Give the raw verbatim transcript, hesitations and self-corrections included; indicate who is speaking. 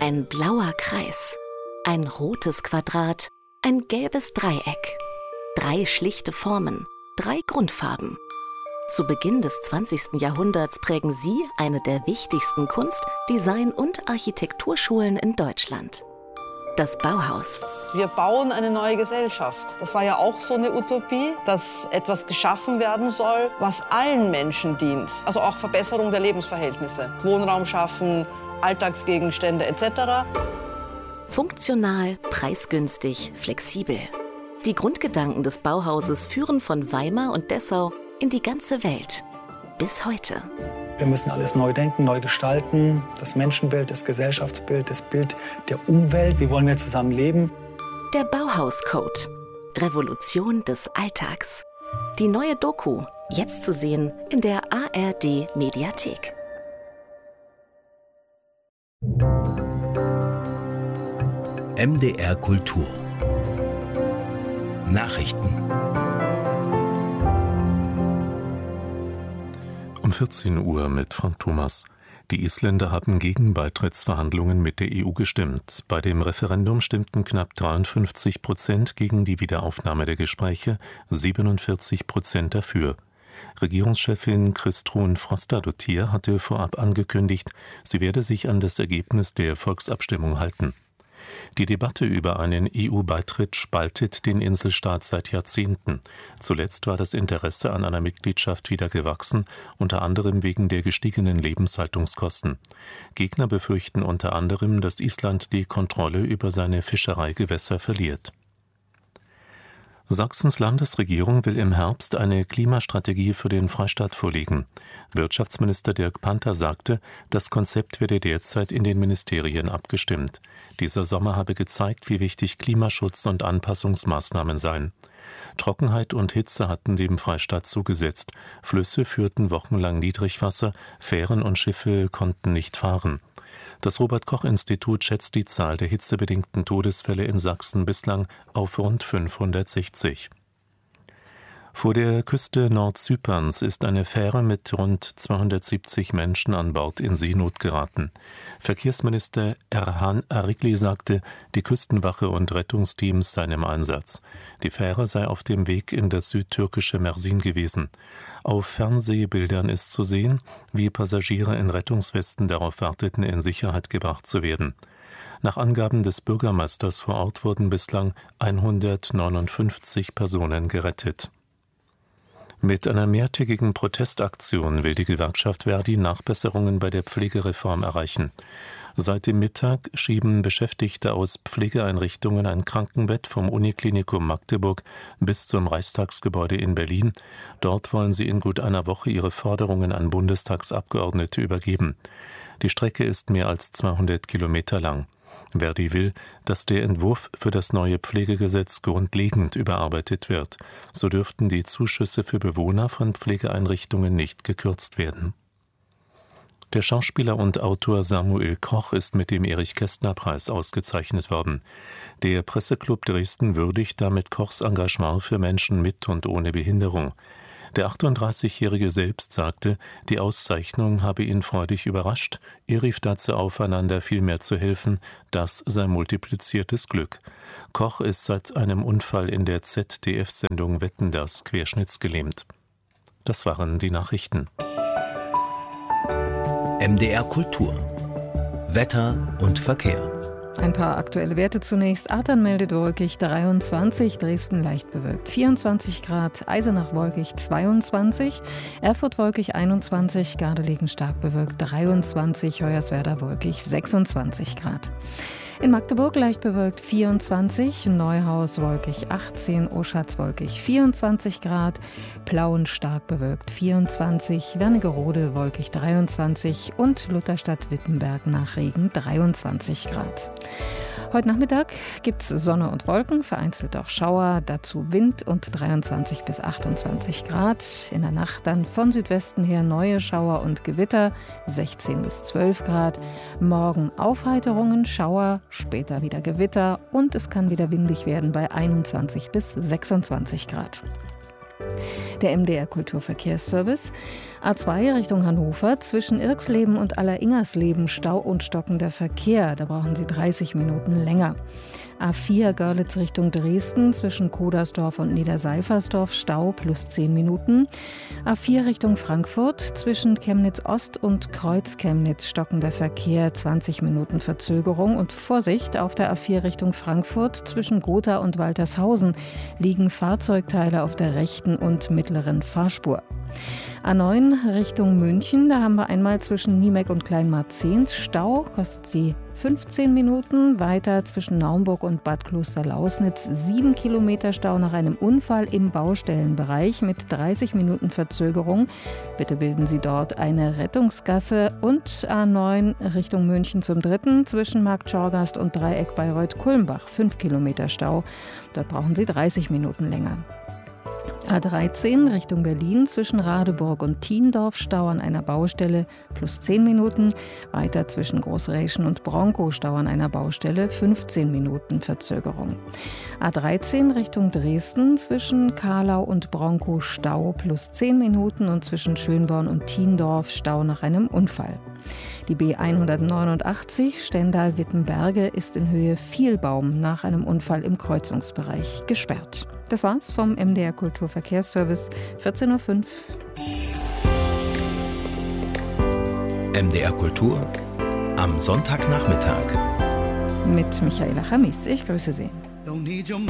Speaker 1: Ein blauer Kreis, ein rotes Quadrat, ein gelbes Dreieck. Drei schlichte Formen, drei Grundfarben. Zu Beginn des zwanzigsten Jahrhunderts prägen sie eine der wichtigsten Kunst-, Design- und Architekturschulen in Deutschland. Das Bauhaus.
Speaker 2: Wir bauen eine neue Gesellschaft. Das war ja auch so eine Utopie, dass etwas geschaffen werden soll, was allen Menschen dient. Also auch Verbesserung der Lebensverhältnisse. Wohnraum schaffen, Alltagsgegenstände et cetera.
Speaker 1: Funktional, preisgünstig, flexibel. Die Grundgedanken des Bauhauses führen von Weimar und Dessau in die ganze Welt. Bis heute.
Speaker 3: Wir müssen alles neu denken, neu gestalten. Das Menschenbild, das Gesellschaftsbild, das Bild der Umwelt. Wie wollen wir zusammen leben?
Speaker 1: Der Bauhauscode. Revolution des Alltags. Die neue Doku, jetzt zu sehen in der A R D-Mediathek.
Speaker 4: M D R Kultur. Nachrichten.
Speaker 5: Um vierzehn Uhr mit Frank Thomas. Die Isländer haben gegen Beitrittsverhandlungen mit der E U gestimmt. Bei dem Referendum stimmten knapp dreiundfünfzig Prozent gegen die Wiederaufnahme der Gespräche, siebenundvierzig Prozent dafür. Regierungschefin Kristrún Frostadóttir hatte vorab angekündigt, sie werde sich an das Ergebnis der Volksabstimmung halten. Die Debatte über einen E U-Beitritt spaltet den Inselstaat seit Jahrzehnten. Zuletzt war das Interesse an einer Mitgliedschaft wieder gewachsen, unter anderem wegen der gestiegenen Lebenshaltungskosten. Gegner befürchten unter anderem, dass Island die Kontrolle über seine Fischereigewässer verliert. Sachsens Landesregierung will im Herbst eine Klimastrategie für den Freistaat vorlegen. Wirtschaftsminister Dirk Panther sagte, das Konzept werde derzeit in den Ministerien abgestimmt. Dieser Sommer habe gezeigt, wie wichtig Klimaschutz und Anpassungsmaßnahmen seien. Trockenheit und Hitze hatten dem Freistaat zugesetzt. Flüsse führten wochenlang Niedrigwasser, Fähren und Schiffe konnten nicht fahren. Das Robert-Koch-Institut schätzt die Zahl der hitzebedingten Todesfälle in Sachsen bislang auf rund fünfhundertsechzig. Vor der Küste Nordzyperns ist eine Fähre mit rund zweihundertsiebzig Menschen an Bord in Seenot geraten. Verkehrsminister Erhan Arikli sagte, die Küstenwache und Rettungsteams seien im Einsatz. Die Fähre sei auf dem Weg in das südtürkische Mersin gewesen. Auf Fernsehbildern ist zu sehen, wie Passagiere in Rettungswesten darauf warteten, in Sicherheit gebracht zu werden. Nach Angaben des Bürgermeisters vor Ort wurden bislang hundertneunundfünfzig Personen gerettet. Mit einer mehrtägigen Protestaktion will die Gewerkschaft Verdi Nachbesserungen bei der Pflegereform erreichen. Seit dem Mittag schieben Beschäftigte aus Pflegeeinrichtungen ein Krankenbett vom Uniklinikum Magdeburg bis zum Reichstagsgebäude in Berlin. Dort wollen sie in gut einer Woche ihre Forderungen an Bundestagsabgeordnete übergeben. Die Strecke ist mehr als zweihundert Kilometer lang. Verdi will, dass der Entwurf für das neue Pflegegesetz grundlegend überarbeitet wird. So dürften die Zuschüsse für Bewohner von Pflegeeinrichtungen nicht gekürzt werden. Der Schauspieler und Autor Samuel Koch ist mit dem Erich-Kästner-Preis ausgezeichnet worden. Der Presseclub Dresden würdigt damit Kochs Engagement für Menschen mit und ohne Behinderung. Der achtunddreißigjährige selbst sagte, die Auszeichnung habe ihn freudig überrascht. Er rief dazu auf, einander viel mehr zu helfen. Das sei multipliziertes Glück. Koch ist seit einem Unfall in der Z D F-Sendung Wetten, dass querschnittsgelähmt. Das waren die Nachrichten.
Speaker 4: M D R Kultur. Wetter und Verkehr.
Speaker 6: Ein paar aktuelle Werte zunächst. Adern meldet wolkig dreiundzwanzig, Dresden leicht bewölkt vierundzwanzig Grad, Eisenach wolkig zweiundzwanzig, Erfurt wolkig einundzwanzig, Gardelegen stark bewölkt dreiundzwanzig, Hoyerswerda wolkig sechsundzwanzig Grad. In Magdeburg leicht bewölkt vierundzwanzig, Neuhaus wolkig achtzehn, Oschatz wolkig vierundzwanzig Grad, Plauen stark bewölkt vierundzwanzig, Wernigerode wolkig dreiundzwanzig und Lutherstadt-Wittenberg nach Regen dreiundzwanzig Grad. Heute Nachmittag gibt es Sonne und Wolken, vereinzelt auch Schauer, dazu Wind und dreiundzwanzig bis achtundzwanzig Grad. In der Nacht dann von Südwesten her neue Schauer und Gewitter, sechzehn bis zwölf Grad. Morgen Aufheiterungen, Schauer, später wieder Gewitter und es kann wieder windig werden bei einundzwanzig bis sechsundzwanzig Grad. Der M D R Kulturverkehrsservice. A zwei Richtung Hannover, zwischen Irxleben und Alleringers-Leben Stau und stockender Verkehr. Da brauchen Sie dreißig Minuten länger. A vier Görlitz Richtung Dresden, zwischen Kodersdorf und Niederseifersdorf Stau plus zehn Minuten. A vier Richtung Frankfurt, zwischen Chemnitz Ost und Kreuz-Chemnitz stockender Verkehr, zwanzig Minuten Verzögerung. Und Vorsicht, auf der A vier Richtung Frankfurt, zwischen Gotha und Waltershausen liegen Fahrzeugteile auf der rechten und mittleren Fahrspur. A neun Richtung München, da haben wir einmal zwischen Niemeck und Kleinmarzehns Stau, kostet sie fünfzehn Minuten. Weiter zwischen Naumburg und Bad Klosterlausnitz sieben Kilometer Stau nach einem Unfall im Baustellenbereich mit dreißig Minuten Verzögerung. Bitte bilden Sie dort eine Rettungsgasse. Und A neun Richtung München zum dritten, zwischen Marktschorgast und Dreieck Bayreuth-Kulmbach fünf Kilometer Stau. Dort brauchen Sie dreißig Minuten länger. A dreizehn Richtung Berlin, zwischen Radeburg und Thiendorf Stau an einer Baustelle plus zehn Minuten. Weiter zwischen Großräschen und Bronkow Stau an einer Baustelle, fünfzehn Minuten Verzögerung. A dreizehn Richtung Dresden, zwischen Kahlau und Bronkow Stau plus zehn Minuten und zwischen Schönborn und Thiendorf Stau nach einem Unfall. Die B hundertneunundachtzig Stendal-Wittenberge ist in Höhe Vielbaum nach einem Unfall im Kreuzungsbereich gesperrt. Das war's vom M D R Kulturverkehrsservice, vierzehn Uhr fünf.
Speaker 4: M D R Kultur am Sonntagnachmittag.
Speaker 6: Mit Michaela Chamis. Ich grüße Sie.